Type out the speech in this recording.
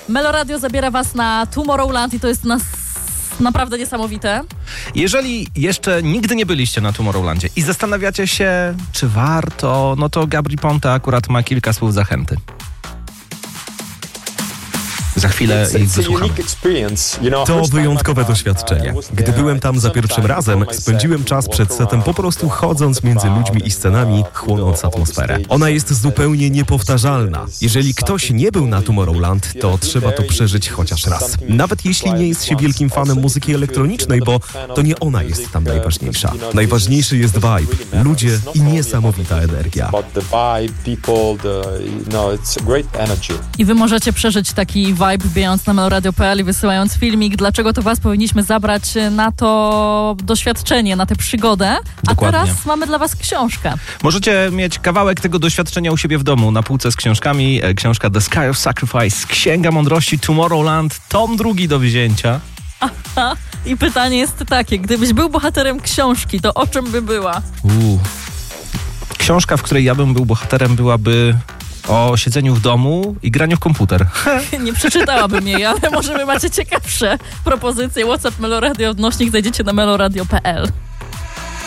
Meloradio zabiera was na Tomorrowland i to jest naprawdę niesamowite. Jeżeli jeszcze nigdy nie byliście na Tomorrowlandzie i zastanawiacie się, czy warto, no to Gabry Ponte akurat ma kilka słów zachęty. Za chwilę ich wysłuchamy. To wyjątkowe doświadczenie. Gdy byłem tam za pierwszym razem, spędziłem czas przed setem po prostu chodząc między ludźmi i scenami, chłonąc atmosferę. Ona jest zupełnie niepowtarzalna. Jeżeli ktoś nie był na Tomorrowland, to trzeba to przeżyć chociaż raz. Nawet jeśli nie jest się wielkim fanem muzyki elektronicznej, bo to nie ona jest tam najważniejsza. Najważniejszy jest vibe, ludzie i niesamowita energia. I wy możecie przeżyć taki vibe, wbijając na meloradio.pl i wysyłając filmik, dlaczego to was powinniśmy zabrać na to doświadczenie, na tę przygodę. Dokładnie. A teraz mamy dla was książkę. Możecie mieć kawałek tego doświadczenia u siebie w domu, na półce z książkami. Książka The Sky of Sacrifice, Księga Mądrości Tomorrowland, tom 2 do wzięcia. Aha. I pytanie jest takie, gdybyś był bohaterem książki, to o czym by była? Książka, w której ja bym był bohaterem, byłaby o siedzeniu w domu i graniu w komputer. Nie przeczytałabym jej, ale może wy macie ciekawsze propozycje. WhatsApp Meloradio / znajdziecie na meloradio.pl.